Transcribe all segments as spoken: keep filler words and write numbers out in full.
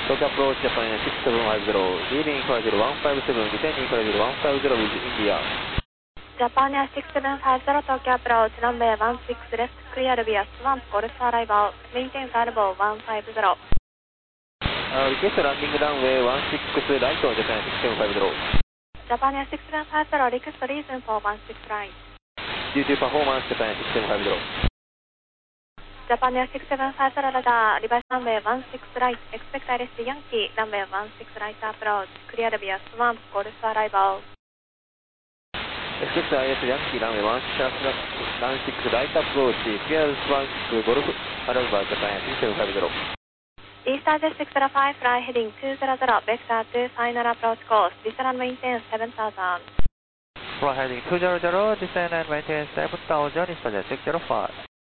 Tokyo approach Japan six seven five zero, leaving Equalizer one five seven, descending Equalizer one five zero with India. Japan Air six seven five zero, Tokyo approach, runway one six left, clear via Swamp, Golf arrival, maintain variable one five zero. Uh, request landing runway one six right, Japan six seven five zero. Japan Air six seven five zero, request reason for one six right. Due to performance, Japan six seven five zero. Japan Air six seven five zero, radar, reverse runway one six right, expect I R S Yankee, runway one six right approach, clear via Swamp, Golf arrival. Expect I R S Yankee, runway one six right approach, clear Swamp, Golf arrival, Japan six seven five zero. Eastern Jet six zero five, fly heading two zero zero, vector to final approach course, descend and maintain seven thousand. Fly heading two zero zero, descend and maintain seven thousand, Eastern Jet six zero five.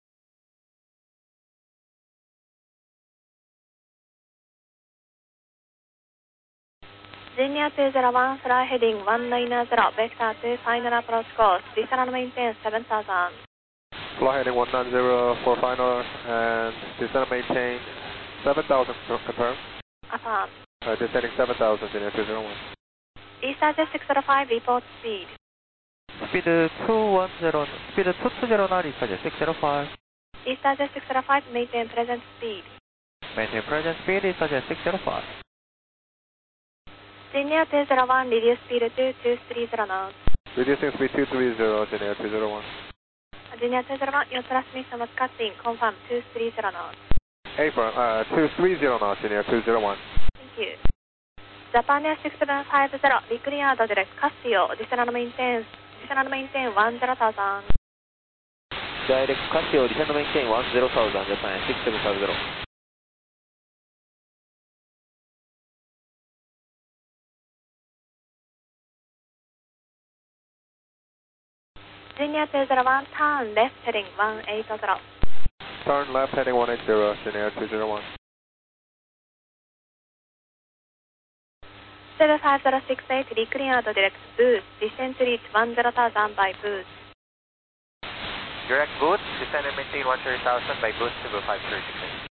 Junior two zero one, fly heading one nine zero, vector to final approach course, descend and maintain seven thousand. Fly heading one nine zero for final and descend and maintain seven thousand, confirm. Affirm. Uh, descending seven thousand, Junior two zero one. Eastern Jet six zero five, report speed. Speed two one zero, speed two two zero nine, Eastern Jet six zero five. Eastern Jet six zero five, maintain present speed. Maintain present speed, Eastern Jet six zero five. Junior two zero one, reduce speed to two three zero knots. Reducing speed two three zero, Junior two zero one. Junior two zero one, your transmission was cutting, confirm two three zero knots. Affirm, uh, two three zero knots, Junior two zero one. Thank you. Japan Air six seven five zero, declared direct Casio, descend and maintain, descend and maintain one zero thousand. Direct Casio, descend and maintain one zero thousand, Japan six seven five zero. Junior two zero one, turn left heading one eight zero. Turn left heading one eight zero, Junior two zero one. seven five zero six eight, declared direct boost, descend to reach one zero thousand by boost. Direct boost, descend and maintain one zero thousand by boost to five three six eight.